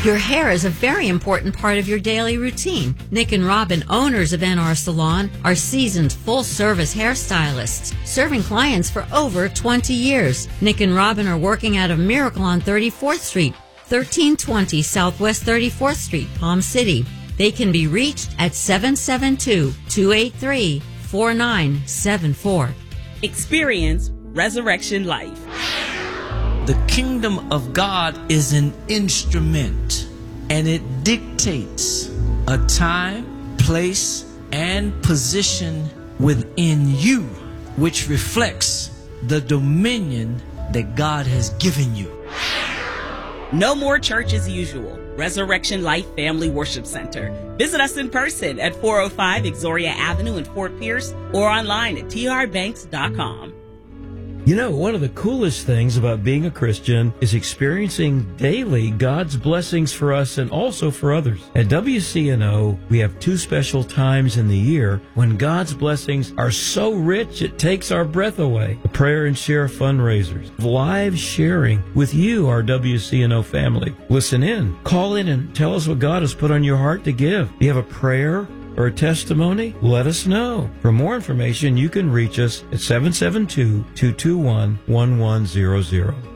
Your hair is a very important part of your daily routine. Nick and Robin, owners of NR Salon, are seasoned full-service hairstylists, serving clients for over 20 years. Nick and Robin are working out of Miracle on 34th Street, 1320 Southwest 34th Street, Palm City. They can be reached at 772-283-4974. Experience Resurrection Life. The kingdom of God is an instrument, and it dictates a time, place, and position within you, which reflects the dominion that God has given you. No more church as usual. Resurrection Life Family Worship Center. Visit us in person at 405 Exoria Avenue in Fort Pierce or online at trbanks.com. You know, one of the coolest things about being a Christian is experiencing daily God's blessings for us and also for others. At WCNO, we have two special times in the year when God's blessings are so rich it takes our breath away. The Prayer and Share fundraisers, live sharing with you, our WCNO family. Listen in, call in and tell us what God has put on your heart to give. Do you have a prayer or a testimony? Let us know. For more information, you can reach us at 772-221-1100.